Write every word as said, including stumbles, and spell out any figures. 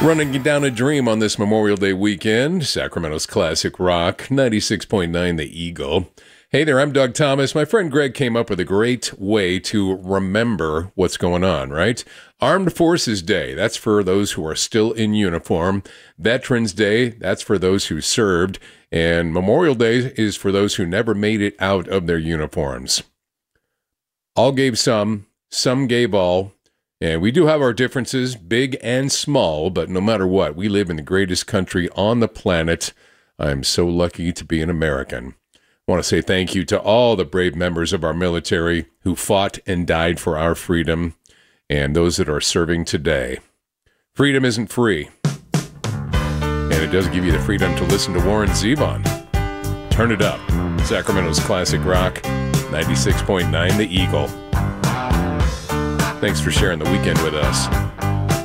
Running down a dream on this Memorial Day weekend, Sacramento's classic rock, ninety-six point nine The Eagle. Hey there, I'm Doug Thomas. My friend Greg came up with a great way to remember what's going on, right? Armed Forces Day, that's for those who are still in uniform. Veterans Day, that's for those who served. And Memorial Day is for those who never made it out of their uniforms. All gave some, some gave all. And we do have our differences, big and small, but no matter what, we live in the greatest country on the planet. I'm so lucky to be an American. I want to say thank you to all the brave members of our military who fought and died for our freedom, and those that are serving today. Freedom isn't free, and it does give you the freedom to listen to Warren Zevon. Turn it up. Sacramento's classic rock, ninety-six point nine The Eagle. Thanks for sharing the weekend with us.